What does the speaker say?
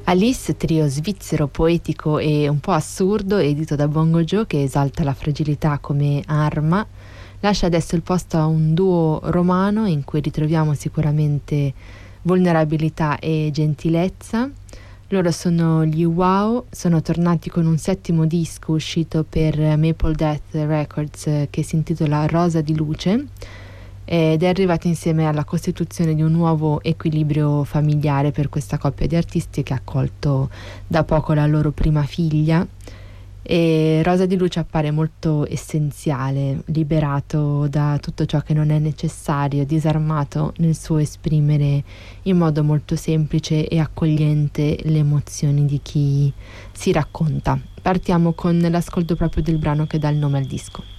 Alice, trio svizzero poetico e un po' assurdo, edito da Bongo Joe, che esalta la fragilità come arma, lascia adesso il posto a un duo romano in cui ritroviamo sicuramente vulnerabilità e gentilezza. Loro sono gli Wow, sono tornati con un settimo disco uscito per Maple Death Records che si intitola Rosa di luce, ed è arrivato insieme alla costituzione di un nuovo equilibrio familiare per questa coppia di artisti che ha accolto da poco la loro prima figlia. E Rosa di luce appare molto essenziale, liberato da tutto ciò che non è necessario, disarmato nel suo esprimere in modo molto semplice e accogliente le emozioni di chi si racconta. Partiamo con l'ascolto proprio del brano che dà il nome al disco.